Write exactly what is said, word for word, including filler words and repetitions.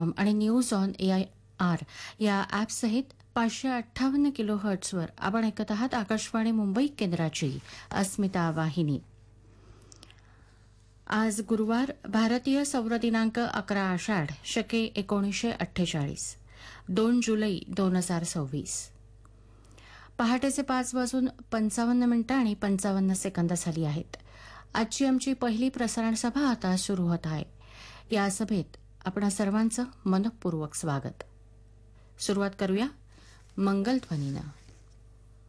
आणि news on A I R या ॲपसहित पाचशे अठ्ठावन्न किलो हर्ट्सवर आपण ऐकत आहात आकाशवाणी मुंबई केंद्राची अस्मिता वाहिनी. आज गुरुवार, भारतीय सौर दिनांक अकरा आषाढ शके एकोणीसशे अठ्ठेचाळीस, दोन जुलै दोन हजार सव्वीस. पहाटेचे पाच वाजून पंचावन्न मिनिटं आणि पंचावन्न सेकंद झाली आहेत. आजची आमची पहिली प्रसारण सभा आता सुरू होत आहे. या सभेत आपणा सर्वांचं मनपूर्वक स्वागत. सुरुवात करूया मंगलध्वनीनं.